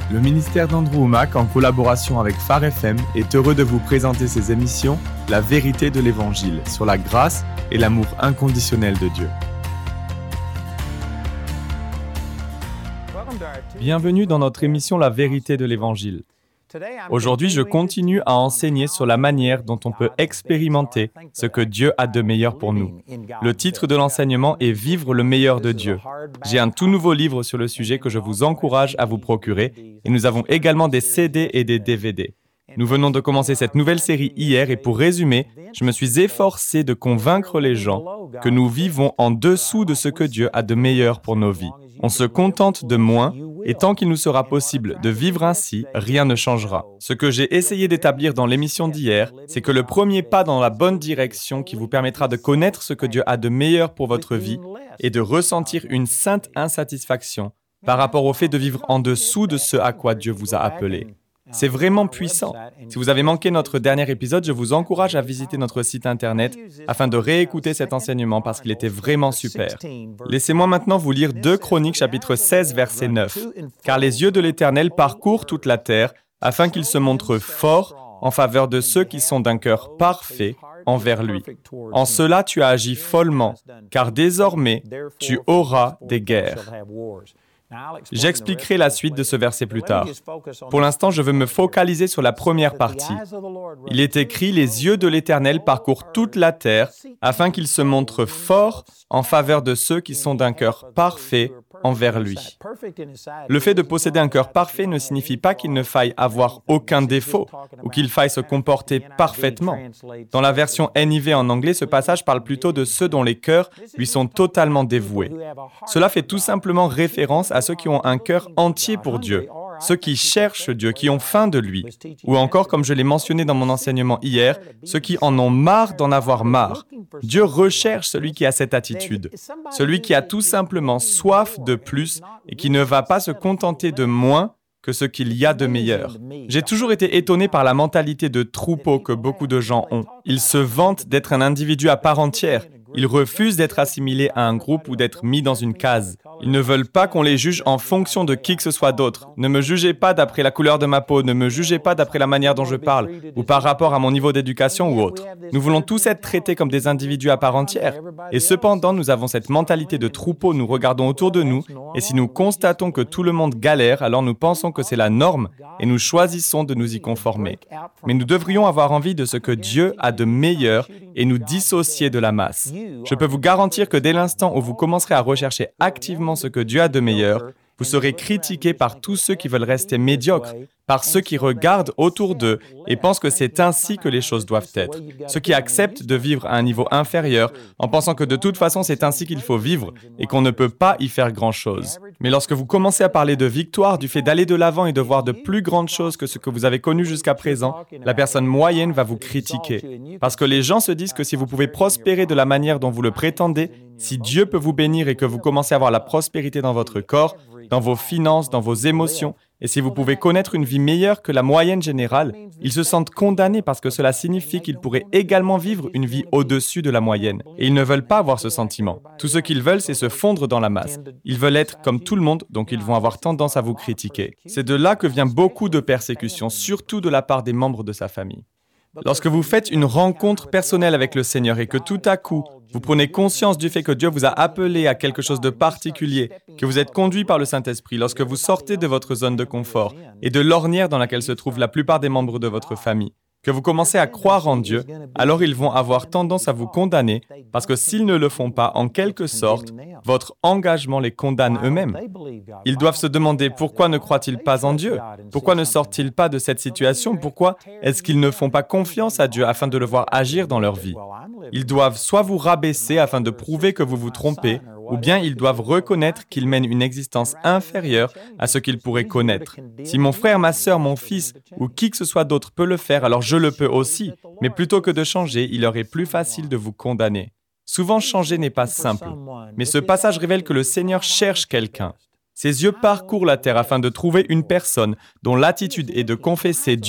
Le ministère d'Andrew Wommack, en collaboration avec Phare FM, est heureux de vous présenter ses émissions « La vérité de l'Évangile » sur la grâce et l'amour inconditionnel de Dieu. Bienvenue dans notre émission « La vérité de l'Évangile ». Aujourd'hui, je continue à enseigner sur la manière dont on peut expérimenter ce que Dieu a de meilleur pour nous. Le titre de l'enseignement est « Vivre le meilleur de Dieu ». J'ai un tout nouveau livre sur le sujet que je vous encourage à vous procurer et nous avons également des CD et des DVD. Nous venons de commencer cette nouvelle série hier et pour résumer, je me suis efforcé de convaincre les gens que nous vivons en dessous de ce que Dieu a de meilleur pour nos vies. On se contente de moins et tant qu'il nous sera possible de vivre ainsi, rien ne changera. Ce que j'ai essayé d'établir dans l'émission d'hier, c'est que le premier pas dans la bonne direction qui vous permettra de connaître ce que Dieu a de meilleur pour votre vie est de ressentir une sainte insatisfaction par rapport au fait de vivre en dessous de ce à quoi Dieu vous a appelé. C'est vraiment puissant. Si vous avez manqué notre dernier épisode, je vous encourage à visiter notre site internet afin de réécouter cet enseignement parce qu'il était vraiment super. Laissez-moi maintenant vous lire 2 Chroniques chapitre 16 verset 9. « Car les yeux de l'Éternel parcourent toute la terre afin qu'il se montre fort en faveur de ceux qui sont d'un cœur parfait envers lui. En cela tu as agi follement, car désormais tu auras des guerres. » J'expliquerai la suite de ce verset plus tard. Pour l'instant, je veux me focaliser sur la première partie. Il est écrit « Les yeux de l'Éternel parcourent toute la terre afin qu'il se montre fort en faveur de ceux qui sont d'un cœur parfait envers lui. » Le fait de posséder un cœur parfait ne signifie pas qu'il ne faille avoir aucun défaut ou qu'il faille se comporter parfaitement. Dans la version NIV en anglais, ce passage parle plutôt de ceux dont les cœurs lui sont totalement dévoués. Cela fait tout simplement référence à ceux qui ont un cœur entier pour Dieu, ceux qui cherchent Dieu, qui ont faim de lui, ou encore, comme je l'ai mentionné dans mon enseignement hier, ceux qui en ont marre d'en avoir marre. Dieu recherche celui qui a cette attitude, celui qui a tout simplement soif de plus et qui ne va pas se contenter de moins que ce qu'il y a de meilleur. J'ai toujours été étonné par la mentalité de troupeau que beaucoup de gens ont. Ils se vantent d'être un individu à part entière. Ils refusent d'être assimilés à un groupe ou d'être mis dans une case. Ils ne veulent pas qu'on les juge en fonction de qui que ce soit d'autre. Ne me jugez pas d'après la couleur de ma peau, ne me jugez pas d'après la manière dont je parle, ou par rapport à mon niveau d'éducation ou autre. Nous voulons tous être traités comme des individus à part entière. Et cependant, nous avons cette mentalité de troupeau, nous regardons autour de nous, et si nous constatons que tout le monde galère, alors nous pensons que c'est la norme, et nous choisissons de nous y conformer. Mais nous devrions avoir envie de ce que Dieu a de meilleur et nous dissocier de la masse. Je peux vous garantir que dès l'instant où vous commencerez à rechercher activement ce que Dieu a de meilleur, vous serez critiqué par tous ceux qui veulent rester médiocres, par ceux qui regardent autour d'eux et pensent que c'est ainsi que les choses doivent être. Ceux qui acceptent de vivre à un niveau inférieur en pensant que de toute façon c'est ainsi qu'il faut vivre et qu'on ne peut pas y faire grand-chose. Mais lorsque vous commencez à parler de victoire, du fait d'aller de l'avant et de voir de plus grandes choses que ce que vous avez connu jusqu'à présent, la personne moyenne va vous critiquer. Parce que les gens se disent que si vous pouvez prospérer de la manière dont vous le prétendez, si Dieu peut vous bénir et que vous commencez à avoir la prospérité dans votre corps, dans vos finances, dans vos émotions, et si vous pouvez connaître une vie meilleure que la moyenne générale, ils se sentent condamnés parce que cela signifie qu'ils pourraient également vivre une vie au-dessus de la moyenne. Et ils ne veulent pas avoir ce sentiment. Tout ce qu'ils veulent, c'est se fondre dans la masse. Ils veulent être comme tout le monde, donc ils vont avoir tendance à vous critiquer. C'est de là que vient beaucoup de persécutions, surtout de la part des membres de sa famille. Lorsque vous faites une rencontre personnelle avec le Seigneur et que tout à coup, vous prenez conscience du fait que Dieu vous a appelé à quelque chose de particulier, que vous êtes conduit par le Saint-Esprit, lorsque vous sortez de votre zone de confort et de l'ornière dans laquelle se trouvent la plupart des membres de votre famille, que vous commencez à croire en Dieu, alors ils vont avoir tendance à vous condamner parce que s'ils ne le font pas, en quelque sorte, votre engagement les condamne eux-mêmes. Ils doivent se demander pourquoi ne croient-ils pas en Dieu? Pourquoi ne sortent-ils pas de cette situation? Pourquoi est-ce qu'ils ne font pas confiance à Dieu afin de le voir agir dans leur vie? Ils doivent soit vous rabaisser afin de prouver que vous vous trompez, ou bien ils doivent reconnaître qu'ils mènent une existence inférieure à ce qu'ils pourraient connaître. Si mon frère, ma sœur, mon fils ou qui que ce soit d'autre peut le faire, alors je le peux aussi. Mais plutôt que de changer, il leur est plus facile de vous condamner. Souvent, changer n'est pas simple. Mais ce passage révèle que le Seigneur cherche quelqu'un. Ses yeux parcourent la terre afin de trouver une personne dont l'attitude est de confesser Dieu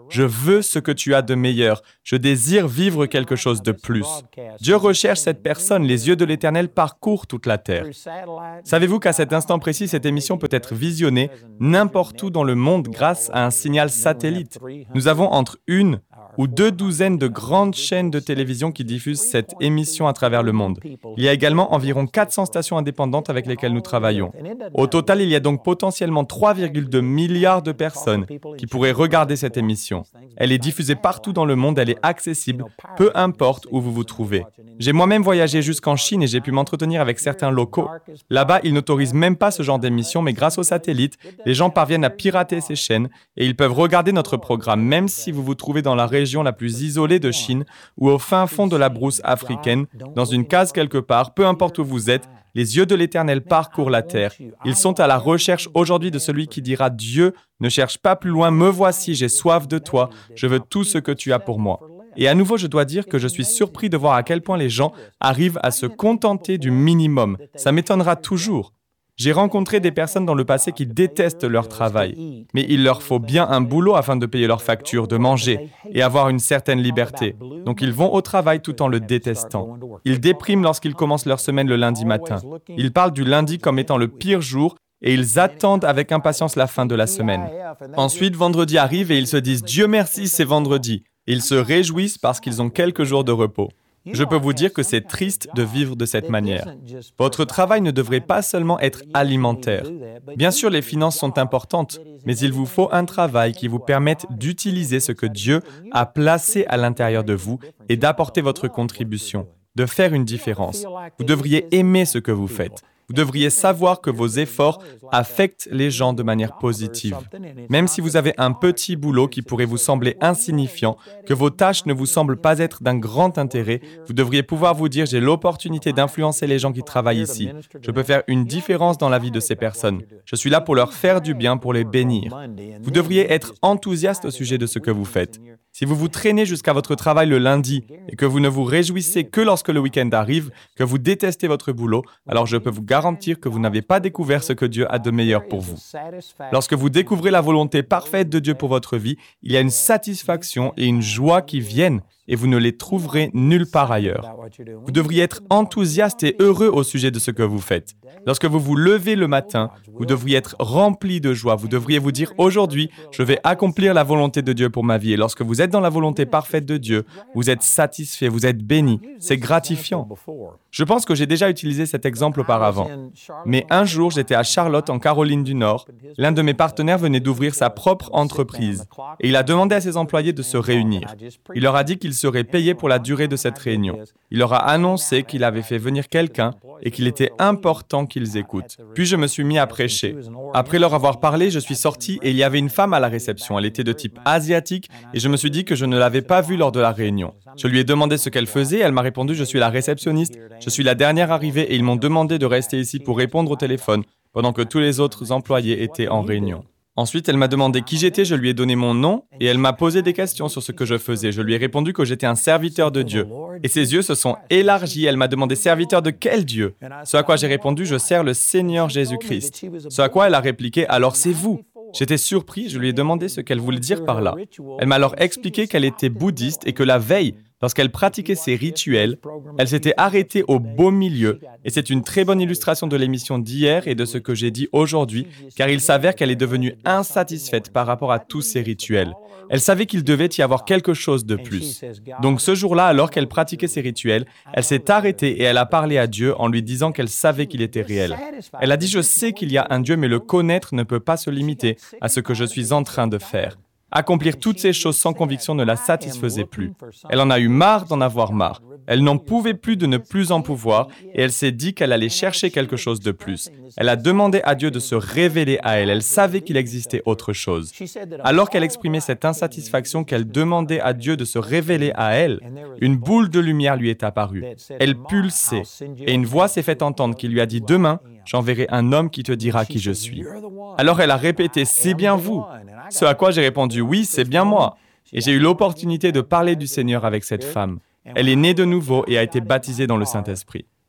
Je veux ce que tu as de meilleur. Je désire vivre quelque chose de plus. Dieu recherche cette personne. Les yeux de l'Éternel parcourent toute la terre. Savez-vous qu'à cet instant précis, cette émission peut être visionnée n'importe où dans le monde grâce à un signal satellite? Nous avons entre 1 ou 2 douzaines de grandes chaînes de télévision qui diffusent cette émission à travers le monde. Il y a également environ 400 stations indépendantes avec lesquelles nous travaillons. Au total, il y a donc potentiellement 3,2 milliards de personnes qui pourraient regarder cette émission. Elle est diffusée partout dans le monde, elle est accessible, peu importe où vous vous trouvez. J'ai moi-même voyagé jusqu'en Chine et j'ai pu m'entretenir avec certains locaux. Là-bas, ils n'autorisent même pas ce genre d'émission, mais grâce aux satellites, les gens parviennent à pirater ces chaînes et ils peuvent regarder notre programme, même si vous vous trouvez dans la région la plus isolée de Chine ou au fin fond de la brousse africaine, dans une case quelque part, peu importe où vous êtes, les yeux de l'Éternel parcourent la terre. Ils sont à la recherche aujourd'hui de celui qui dira « Dieu, ne cherche pas plus loin, me voici, j'ai soif de toi, je veux tout ce que tu as pour moi. » Et à nouveau, je dois dire que je suis surpris de voir à quel point les gens arrivent à se contenter du minimum. Ça m'étonnera toujours. J'ai rencontré des personnes dans le passé qui détestent leur travail, mais il leur faut bien un boulot afin de payer leurs factures, de manger et avoir une certaine liberté. Donc ils vont au travail tout en le détestant. Ils dépriment lorsqu'ils commencent leur semaine le lundi matin. Ils parlent du lundi comme étant le pire jour et ils attendent avec impatience la fin de la semaine. Ensuite, vendredi arrive et ils se disent « Dieu merci, c'est vendredi ». Ils se réjouissent parce qu'ils ont quelques jours de repos. Je peux vous dire que c'est triste de vivre de cette manière. Votre travail ne devrait pas seulement être alimentaire. Bien sûr, les finances sont importantes, mais il vous faut un travail qui vous permette d'utiliser ce que Dieu a placé à l'intérieur de vous et d'apporter votre contribution, de faire une différence. Vous devriez aimer ce que vous faites. Vous devriez savoir que vos efforts affectent les gens de manière positive. Même si vous avez un petit boulot qui pourrait vous sembler insignifiant, que vos tâches ne vous semblent pas être d'un grand intérêt, vous devriez pouvoir vous dire « J'ai l'opportunité d'influencer les gens qui travaillent ici. Je peux faire une différence dans la vie de ces personnes. Je suis là pour leur faire du bien, pour les bénir. » Vous devriez être enthousiaste au sujet de ce que vous faites. Si vous vous traînez jusqu'à votre travail le lundi et que vous ne vous réjouissez que lorsque le week-end arrive, que vous détestez votre boulot, alors je peux vous garantir que vous n'avez pas découvert ce que Dieu a de meilleur pour vous. Lorsque vous découvrez la volonté parfaite de Dieu pour votre vie, il y a une satisfaction et une joie qui viennent et vous ne les trouverez nulle part ailleurs. Vous devriez être enthousiaste et heureux au sujet de ce que vous faites. Lorsque vous vous levez le matin, vous devriez être rempli de joie. Vous devriez vous dire « Aujourd'hui, je vais accomplir la volonté de Dieu pour ma vie. » Et lorsque vous êtes dans la volonté parfaite de Dieu, vous êtes satisfait, vous êtes béni. C'est gratifiant. Je pense que j'ai déjà utilisé cet exemple auparavant. Mais un jour, j'étais à Charlotte, en Caroline du Nord. L'un de mes partenaires venait d'ouvrir sa propre entreprise et il a demandé à ses employés de se réunir. Il leur a dit qu'il serait payé pour la durée de cette réunion. Il leur a annoncé qu'il avait fait venir quelqu'un et qu'il était important qu'ils écoutent. Puis je me suis mis à prêcher. Après leur avoir parlé, je suis sorti et il y avait une femme à la réception. Elle était de type asiatique et je me suis dit que je ne l'avais pas vue lors de la réunion. Je lui ai demandé ce qu'elle faisait et elle m'a répondu « Je suis la réceptionniste, je suis la dernière arrivée et ils m'ont demandé de rester ici pour répondre au téléphone pendant que tous les autres employés étaient en réunion. » Ensuite, elle m'a demandé qui j'étais, je lui ai donné mon nom et elle m'a posé des questions sur ce que je faisais. Je lui ai répondu que j'étais un serviteur de Dieu. Et ses yeux se sont élargis. Elle m'a demandé « Serviteur de quel Dieu ?» Ce à quoi j'ai répondu « Je sers le Seigneur Jésus-Christ. » Ce à quoi elle a répliqué « Alors c'est vous ?» J'étais surpris, je lui ai demandé ce qu'elle voulait dire par là. Elle m'a alors expliqué qu'elle était bouddhiste et que la veille, lorsqu'elle pratiquait ses rituels, elle s'était arrêtée au beau milieu. Et c'est une très bonne illustration de l'émission d'hier et de ce que j'ai dit aujourd'hui, car il s'avère qu'elle est devenue insatisfaite par rapport à tous ces rituels. Elle savait qu'il devait y avoir quelque chose de plus. Donc ce jour-là, alors qu'elle pratiquait ses rituels, elle s'est arrêtée et elle a parlé à Dieu en lui disant qu'elle savait qu'il était réel. Elle a dit « Je sais qu'il y a un Dieu, mais le connaître ne peut pas se limiter à ce que je suis en train de faire. » Accomplir toutes ces choses sans conviction ne la satisfaisait plus. Elle en a eu marre d'en avoir marre. Elle n'en pouvait plus de ne plus en pouvoir et elle s'est dit qu'elle allait chercher quelque chose de plus. Elle a demandé à Dieu de se révéler à elle. Elle savait qu'il existait autre chose. Alors qu'elle exprimait cette insatisfaction, qu'elle demandait à Dieu de se révéler à elle, une boule de lumière lui est apparue. Elle pulsait et une voix s'est fait entendre qui lui a dit « Demain, j'enverrai un homme qui te dira qui je suis. » Alors elle a répété « C'est bien vous ?» Ce à quoi j'ai répondu « Oui, c'est bien moi. » Et j'ai eu l'opportunité de parler du Seigneur avec cette femme. Elle est née de nouveau et a été baptisée dans le Saint-Esprit.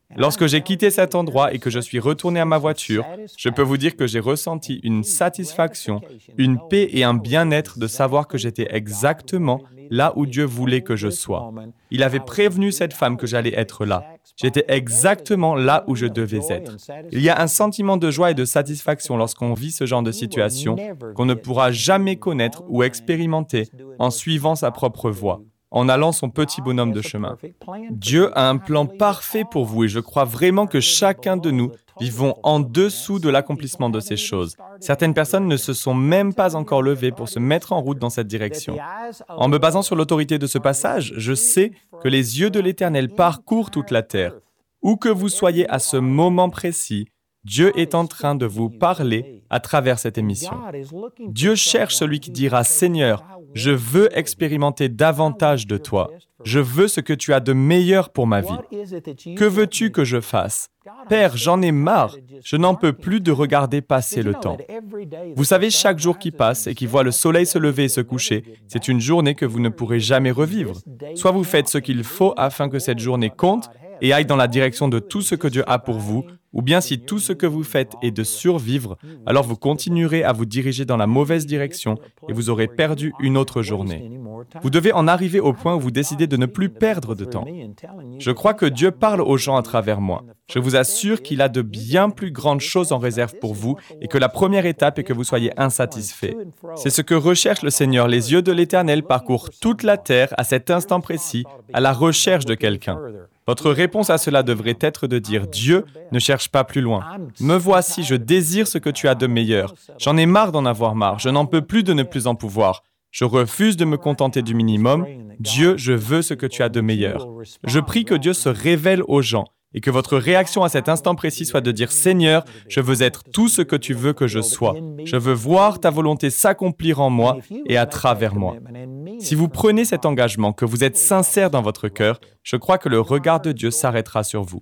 Lorsque j'ai quitté cet endroit et que je suis retourné à ma voiture, je peux vous dire que j'ai ressenti une satisfaction, une paix et un bien-être de savoir que j'étais exactement là où Dieu voulait que je sois. Il avait prévenu cette femme que j'allais être là. J'étais exactement là où je devais être. Il y a un sentiment de joie et de satisfaction lorsqu'on vit ce genre de situation qu'on ne pourra jamais connaître ou expérimenter en suivant sa propre voie, en allant son petit bonhomme de chemin. Dieu a un plan parfait pour vous et je crois vraiment que chacun de nous vivons en dessous de l'accomplissement de ces choses. Certaines personnes ne se sont même pas encore levées pour se mettre en route dans cette direction. En me basant sur l'autorité de ce passage, je sais que les yeux de l'Éternel parcourent toute la terre. Où que vous soyez à ce moment précis, Dieu est en train de vous parler à travers cette émission. Dieu cherche celui qui dira « Seigneur, je veux expérimenter davantage de toi. Je veux ce que tu as de meilleur pour ma vie. Que veux-tu que je fasse? Père, j'en ai marre. Je n'en peux plus de regarder passer le temps. » Vous savez, chaque jour qui passe et qui voit le soleil se lever et se coucher, c'est une journée que vous ne pourrez jamais revivre. Soit vous faites ce qu'il faut afin que cette journée compte et aille dans la direction de tout ce que Dieu a pour vous, ou bien si tout ce que vous faites est de survivre, alors vous continuerez à vous diriger dans la mauvaise direction et vous aurez perdu une autre journée. Vous devez en arriver au point où vous décidez de ne plus perdre de temps. Je crois que Dieu parle aux gens à travers moi. Je vous assure qu'il a de bien plus grandes choses en réserve pour vous et que la première étape est que vous soyez insatisfait. C'est ce que recherche le Seigneur. Les yeux de l'Éternel parcourent toute la terre à cet instant précis, à la recherche de quelqu'un. Votre réponse à cela devrait être de dire « Dieu, ne cherche pas plus loin. Me voici, je désire ce que tu as de meilleur. J'en ai marre d'en avoir marre. Je n'en peux plus de ne plus en pouvoir. Je refuse de me contenter du minimum. Dieu, je veux ce que tu as de meilleur. » Je prie que Dieu se révèle aux gens et que votre réaction à cet instant précis soit de dire « Seigneur, je veux être tout ce que tu veux que je sois. Je veux voir ta volonté s'accomplir en moi et à travers moi. » Si vous prenez cet engagement, que vous êtes sincère dans votre cœur, je crois que le regard de Dieu s'arrêtera sur vous.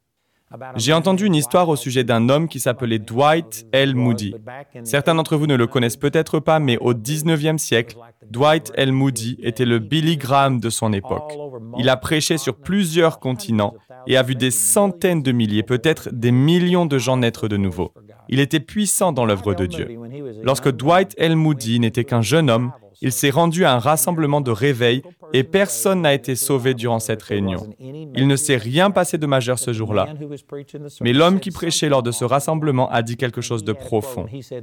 J'ai entendu une histoire au sujet d'un homme qui s'appelait Dwight L. Moody. Certains d'entre vous ne le connaissent peut-être pas, mais au 19e siècle, Dwight L. Moody était le Billy Graham de son époque. Il a prêché sur plusieurs continents et a vu des centaines de milliers, peut-être des millions de gens naître de nouveau. Il était puissant dans l'œuvre de Dieu. Lorsque Dwight L. Moody n'était qu'un jeune homme, il s'est rendu à un rassemblement de réveil et personne n'a été sauvé durant cette réunion. Il ne s'est rien passé de majeur ce jour-là. Mais l'homme qui prêchait lors de ce rassemblement a dit quelque chose de profond.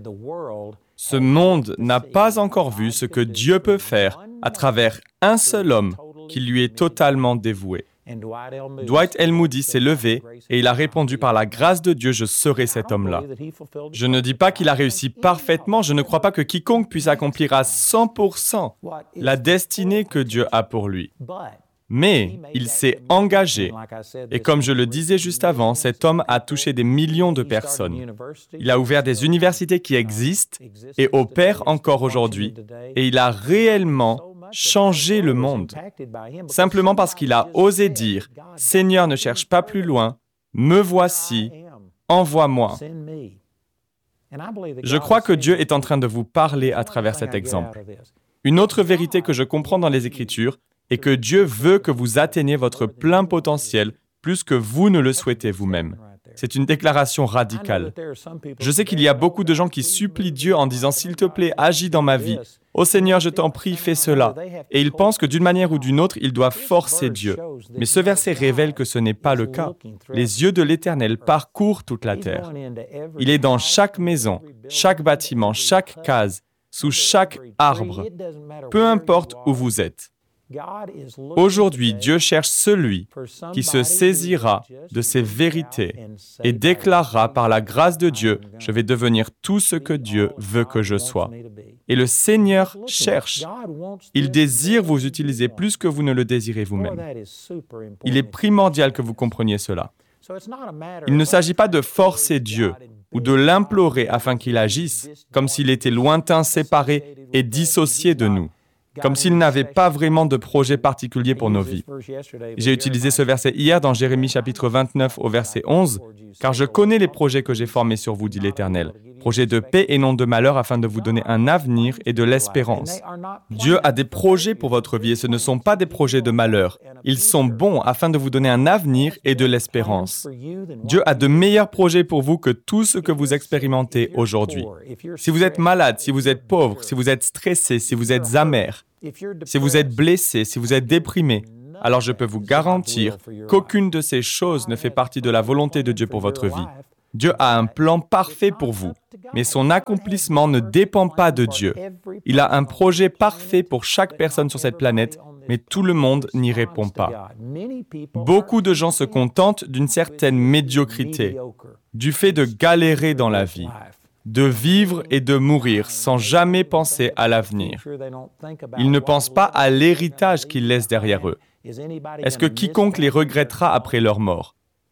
Ce monde n'a pas encore vu ce que Dieu peut faire à travers un seul homme qui lui est totalement dévoué. Dwight L. Moody s'est levé et il a répondu par la grâce de Dieu, je serai cet homme-là. Je ne dis pas qu'il a réussi parfaitement, je ne crois pas que quiconque puisse accomplir à 100% la destinée que Dieu a pour lui. Mais il s'est engagé et comme je le disais juste avant, cet homme a touché des millions de personnes. Il a ouvert des universités qui existent et opèrent encore aujourd'hui et il a réellement changé le monde. Simplement parce qu'il a osé dire « Seigneur, ne cherche pas plus loin, me voici, envoie-moi ». Je crois que Dieu est en train de vous parler à travers cet exemple. Une autre vérité que je comprends dans les Écritures est que Dieu veut que vous atteigniez votre plein potentiel plus que vous ne le souhaitez vous-même. C'est une déclaration radicale. Je sais qu'il y a beaucoup de gens qui supplient Dieu en disant « S'il te plaît, agis dans ma vie. Ô Seigneur, je t'en prie, fais cela. » Et ils pensent que d'une manière ou d'une autre, ils doivent forcer Dieu. Mais ce verset révèle que ce n'est pas le cas. Les yeux de l'Éternel parcourent toute la terre. Il est dans chaque maison, chaque bâtiment, chaque case, sous chaque arbre. Peu importe où vous êtes. Aujourd'hui, Dieu cherche celui qui se saisira de ces vérités et déclarera par la grâce de Dieu, « Je vais devenir tout ce que Dieu veut que je sois. » Et le Seigneur cherche. Il désire vous utiliser plus que vous ne le désirez vous-même. Il est primordial que vous compreniez cela. Il ne s'agit pas de forcer Dieu ou de l'implorer afin qu'il agisse, comme s'il était lointain, séparé et dissocié de nous. Comme s'il n'avait pas vraiment de projet particulier pour nos vies. J'ai utilisé ce verset hier dans Jérémie chapitre 29 au verset 11, « Car je connais les projets que j'ai formés sur vous, dit l'Éternel, projets de paix et non de malheur afin de vous donner un avenir et de l'espérance. Dieu a des projets pour votre vie et ce ne sont pas des projets de malheur. Ils sont bons afin de vous donner un avenir et de l'espérance. Dieu a de meilleurs projets pour vous que tout ce que vous expérimentez aujourd'hui. Si vous êtes malade, si vous êtes pauvre, si vous êtes stressé, si vous êtes amer, si vous êtes blessé, si vous êtes déprimé, alors je peux vous garantir qu'aucune de ces choses ne fait partie de la volonté de Dieu pour votre vie. Dieu a un plan parfait pour vous, mais son accomplissement ne dépend pas de Dieu. Il a un projet parfait pour chaque personne sur cette planète, mais tout le monde n'y répond pas. Beaucoup de gens se contentent d'une certaine médiocrité, du fait de galérer dans la vie, de vivre et de mourir sans jamais penser à l'avenir. Ils ne pensent pas à l'héritage qu'ils laissent derrière eux. Est-ce que quiconque les regrettera après leur mort?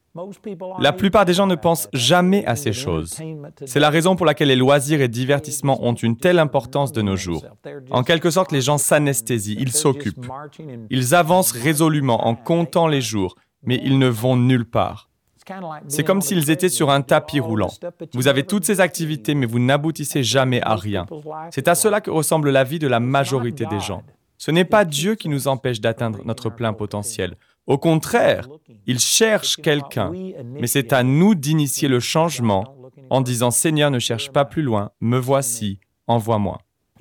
La plupart des gens ne pensent jamais à ces choses. C'est la raison pour laquelle les loisirs et divertissements ont une telle importance de nos jours. En quelque sorte, les gens s'anesthésient, ils s'occupent. Ils avancent résolument en comptant les jours, mais ils ne vont nulle part. C'est comme s'ils étaient sur un tapis roulant. Vous avez toutes ces activités, mais vous n'aboutissez jamais à rien. C'est à cela que ressemble la vie de la majorité des gens. Ce n'est pas Dieu qui nous empêche d'atteindre notre plein potentiel. Au contraire, il cherche quelqu'un, mais c'est à nous d'initier le changement en disant « Seigneur, ne cherche pas plus loin, me voici, envoie-moi ».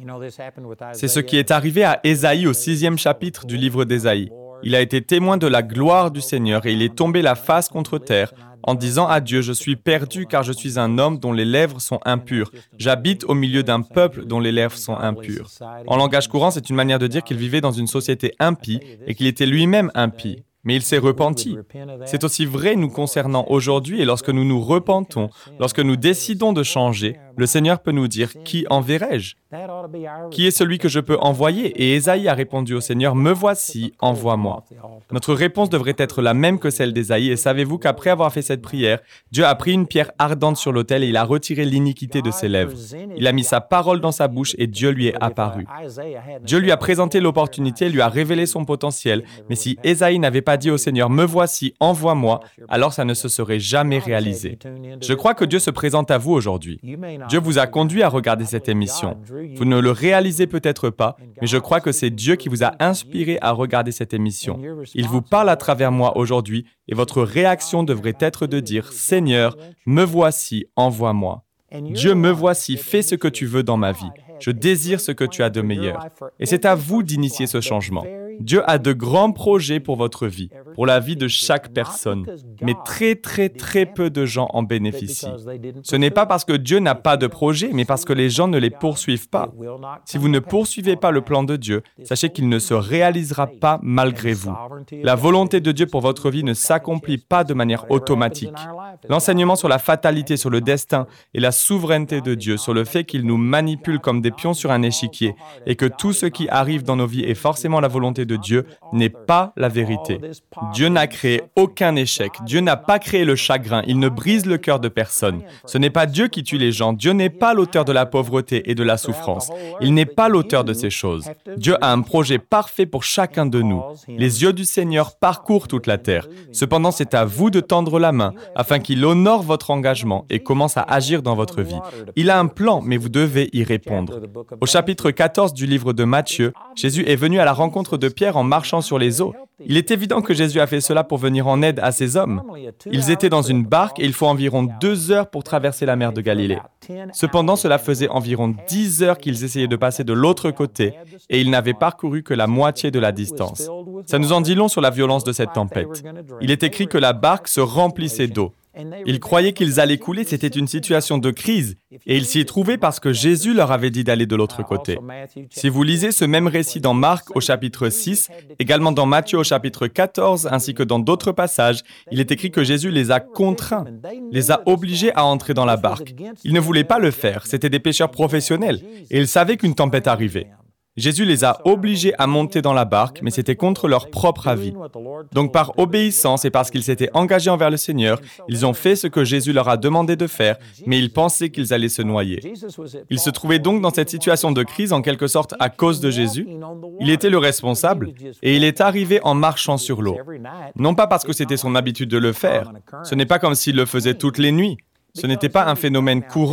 C'est ce qui est arrivé à Ésaïe au 6e chapitre du livre d'Ésaïe. Il a été témoin de la gloire du Seigneur et il est tombé la face contre terre en disant à Dieu « Je suis perdu car je suis un homme dont les lèvres sont impures. J'habite au milieu d'un peuple dont les lèvres sont impures. » En langage courant, c'est une manière de dire qu'il vivait dans une société impie et qu'il était lui-même impie. Mais il s'est repenti. C'est aussi vrai nous concernant aujourd'hui et lorsque nous nous repentons, lorsque nous décidons de changer, le Seigneur peut nous dire « Qui enverrai-je » ? Qui est celui que je peux envoyer? Et Ésaïe a répondu au Seigneur, « Me voici, envoie-moi » ». Notre réponse devrait être la même que celle d'Ésaïe. Et savez-vous qu'après avoir fait cette prière, Dieu a pris une pierre ardente sur l'autel et il a retiré l'iniquité de ses lèvres. Il a mis sa parole dans sa bouche et Dieu lui est apparu. Dieu lui a présenté l'opportunité, lui a révélé son potentiel. Mais si Ésaïe n'avait pas dit au Seigneur, « Me voici, envoie-moi », alors ça ne se serait jamais réalisé. Je crois que Dieu se présente à vous aujourd'hui. Dieu vous a conduit à regarder cette émission. Vous ne le réalisez peut-être pas, mais je crois que c'est Dieu qui vous a inspiré à regarder cette émission. Il vous parle à travers moi aujourd'hui et votre réaction devrait être de dire « Seigneur, me voici, envoie-moi ». Dieu, me voici, fais ce que tu veux dans ma vie. Je désire ce que tu as de meilleur. Et c'est à vous d'initier ce changement. Dieu a de grands projets pour votre vie, pour la vie de chaque personne. Mais très peu de gens en bénéficient. Ce n'est pas parce que Dieu n'a pas de projet, mais parce que les gens ne les poursuivent pas. Si vous ne poursuivez pas le plan de Dieu, sachez qu'il ne se réalisera pas malgré vous. La volonté de Dieu pour votre vie ne s'accomplit pas de manière automatique. L'enseignement sur la fatalité, sur le destin et la souveraineté de Dieu, sur le fait qu'il nous manipule comme des pions sur un échiquier et que tout ce qui arrive dans nos vies est forcément la volonté de Dieu n'est pas la vérité. Dieu n'a créé aucun échec. Dieu n'a pas créé le chagrin. Il ne brise le cœur de personne. Ce n'est pas Dieu qui tue les gens. Dieu n'est pas l'auteur de la pauvreté et de la souffrance. Il n'est pas l'auteur de ces choses. Dieu a un projet parfait pour chacun de nous. Les yeux du Seigneur parcourent toute la terre. Cependant, c'est à vous de tendre la main afin qu'il honore votre engagement et commence à agir dans votre vie. Il a un plan, mais vous devez y répondre. Au chapitre 14 du livre de Matthieu, Jésus est venu à la rencontre de Pierre en marchant sur les eaux. Il est évident que Jésus a fait cela pour venir en aide à ces hommes. Ils étaient dans une barque et il faut environ 2 heures pour traverser la mer de Galilée. Cependant, cela faisait environ 10 heures qu'ils essayaient de passer de l'autre côté et ils n'avaient parcouru que la moitié de la distance. Ça nous en dit long sur la violence de cette tempête. Il est écrit que la barque se remplissait d'eau. Ils croyaient qu'ils allaient couler, c'était une situation de crise, et ils s'y y trouvaient parce que Jésus leur avait dit d'aller de l'autre côté. Si vous lisez ce même récit dans Marc au chapitre 6, également dans Matthieu au chapitre 14, ainsi que dans d'autres passages, il est écrit que Jésus les a contraints, les a obligés à entrer dans la barque. Ils ne voulaient pas le faire, c'étaient des pêcheurs professionnels, et ils savaient qu'une tempête arrivait. Jésus les a obligés à monter dans la barque, mais c'était contre leur propre avis. Donc par obéissance et parce qu'ils s'étaient engagés envers le Seigneur, ils ont fait ce que Jésus leur a demandé de faire, mais ils pensaient qu'ils allaient se noyer. Ils se trouvaient donc dans cette situation de crise en quelque sorte à cause de Jésus. Il était le responsable et il est arrivé en marchant sur l'eau. Non pas parce que c'était son habitude de le faire, ce n'est pas comme s'il le faisait toutes les nuits, ce n'était pas un phénomène courant.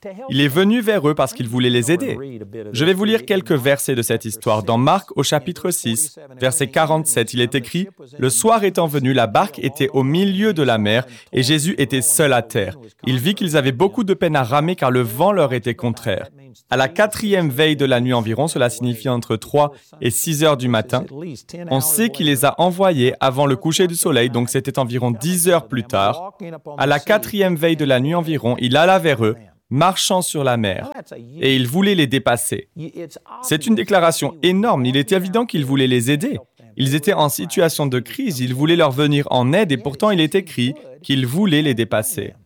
Il est venu vers eux parce qu'il voulait les aider. Je vais vous lire quelques versets de cette histoire. Dans Marc au chapitre 6, verset 47, il est écrit « Le soir étant venu, la barque était au milieu de la mer et Jésus était seul à terre. Il vit qu'ils avaient beaucoup de peine à ramer car le vent leur était contraire. À la 4e veille de la nuit environ, cela signifie entre 3 et 6 heures du matin, on sait qu'il les a envoyés avant le coucher du soleil, donc c'était environ 10 heures plus tard. À la 4e veille de la nuit environ, il alla vers eux, marchant sur la mer, et il voulait les dépasser. C'est une déclaration énorme, il est évident qu'il voulait les aider. Ils étaient en situation de crise, il voulait leur venir en aide, et pourtant il est écrit qu'il voulait les dépasser.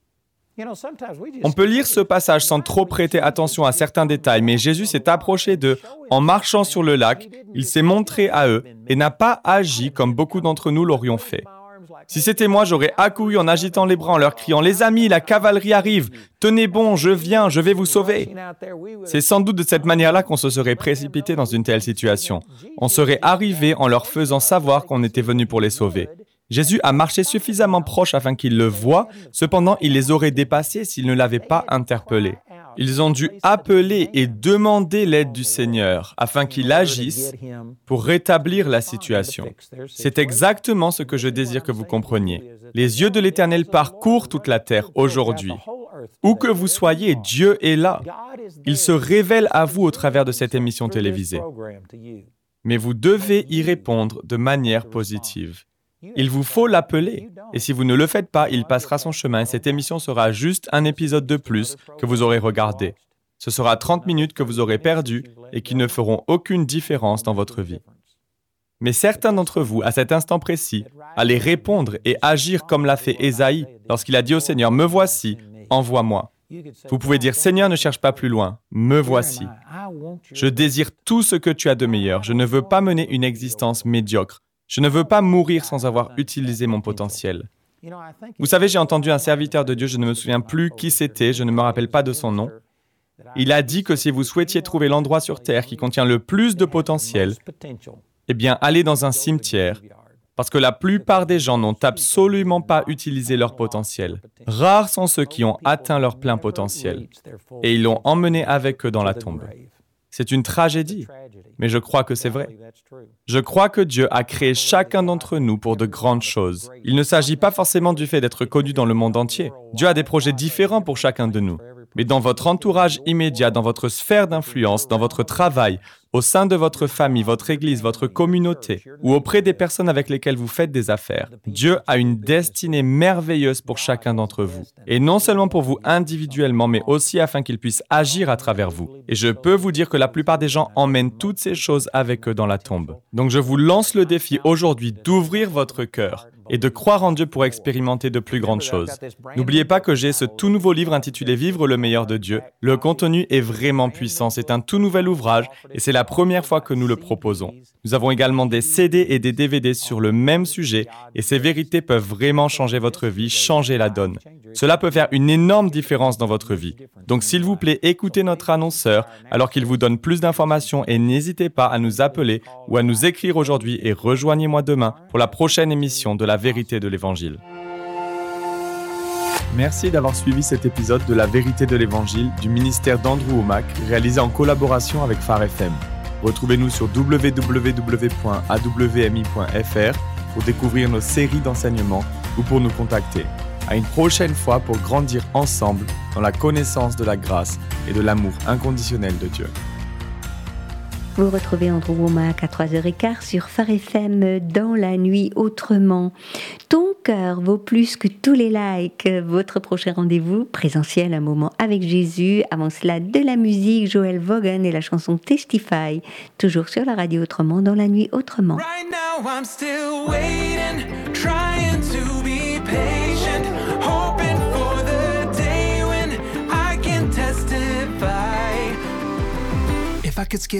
On peut lire ce passage sans trop prêter attention à certains détails, mais Jésus s'est approché d'eux en marchant sur le lac, il s'est montré à eux et n'a pas agi comme beaucoup d'entre nous l'aurions fait. Si c'était moi, j'aurais accouru en agitant les bras, en leur criant « Les amis, la cavalerie arrive! Tenez bon, je viens, je vais vous sauver !» C'est sans doute de cette manière-là qu'on se serait précipité dans une telle situation. On serait arrivé en leur faisant savoir qu'on était venu pour les sauver. Jésus a marché suffisamment proche afin qu'ils le voient, cependant il les aurait dépassés s'ils ne l'avaient pas interpellé. Ils ont dû appeler et demander l'aide du Seigneur afin qu'il agisse pour rétablir la situation. C'est exactement ce que je désire que vous compreniez. Les yeux de l'Éternel parcourent toute la terre aujourd'hui. Où que vous soyez, Dieu est là. Il se révèle à vous au travers de cette émission télévisée. Mais vous devez y répondre de manière positive. Il vous faut l'appeler, et si vous ne le faites pas, il passera son chemin et cette émission sera juste un épisode de plus que vous aurez regardé. Ce sera 30 minutes que vous aurez perdues et qui ne feront aucune différence dans votre vie. Mais certains d'entre vous, à cet instant précis, allaient répondre et agir comme l'a fait Ésaïe lorsqu'il a dit au Seigneur « Me voici, envoie-moi ». Vous pouvez dire « Seigneur, ne cherche pas plus loin, me voici. Je désire tout ce que tu as de meilleur, je ne veux pas mener une existence médiocre. Je ne veux pas mourir sans avoir utilisé mon potentiel. » Vous savez, j'ai entendu un serviteur de Dieu, je ne me souviens plus qui c'était, je ne me rappelle pas de son nom. Il a dit que si vous souhaitiez trouver l'endroit sur Terre qui contient le plus de potentiel, eh bien, allez dans un cimetière, parce que la plupart des gens n'ont absolument pas utilisé leur potentiel. Rares sont ceux qui ont atteint leur plein potentiel, et ils l'ont emmené avec eux dans la tombe. C'est une tragédie, mais je crois que c'est vrai. Je crois que Dieu a créé chacun d'entre nous pour de grandes choses. Il ne s'agit pas forcément du fait d'être connu dans le monde entier. Dieu a des projets différents pour chacun de nous. Mais dans votre entourage immédiat, dans votre sphère d'influence, dans votre travail, au sein de votre famille, votre église, votre communauté, ou auprès des personnes avec lesquelles vous faites des affaires, Dieu a une destinée merveilleuse pour chacun d'entre vous. Et non seulement pour vous individuellement, mais aussi afin qu'il puisse agir à travers vous. Et je peux vous dire que la plupart des gens emmènent toutes ces choses avec eux dans la tombe. Donc je vous lance le défi aujourd'hui d'ouvrir votre cœur et de croire en Dieu pour expérimenter de plus grandes choses. N'oubliez pas que j'ai ce tout nouveau livre intitulé « Vivre le meilleur de Dieu ». Le contenu est vraiment puissant, c'est un tout nouvel ouvrage et c'est la première fois que nous le proposons. Nous avons également des CD et des DVD sur le même sujet et ces vérités peuvent vraiment changer votre vie, changer la donne. Cela peut faire une énorme différence dans votre vie. Donc s'il vous plaît, écoutez notre annonceur alors qu'il vous donne plus d'informations et n'hésitez pas à nous appeler ou à nous écrire aujourd'hui et rejoignez-moi demain pour la prochaine émission de La Vérité de l'Évangile. Merci d'avoir suivi cet épisode de La Vérité de l'Évangile du ministère d'Andrew Wommack, réalisé en collaboration avec Phare FM. Retrouvez-nous sur www.awmi.fr pour découvrir nos séries d'enseignements ou pour nous contacter. À une prochaine fois pour grandir ensemble dans la connaissance de la grâce et de l'amour inconditionnel de Dieu. Vous retrouvez Andrew Wommack à 3h15 sur Phare FM dans la nuit autrement. Ton cœur vaut plus que tous les likes. Votre prochain rendez-vous présentiel, un moment avec Jésus. Avant cela, de la musique, Joel Vaughan et la chanson Testify. Toujours sur la radio autrement dans la nuit autrement. Right now I'm still waiting, trying to be patient, hoping for the day when I can testify. If I could skip